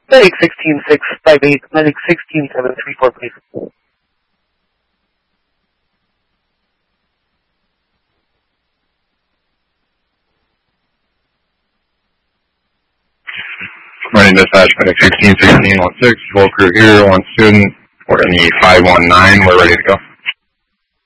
Medic 16658, Medic 16734, please. Running dispatch, Medic 161616, full crew here, one student. We're in the 519, we're ready to go.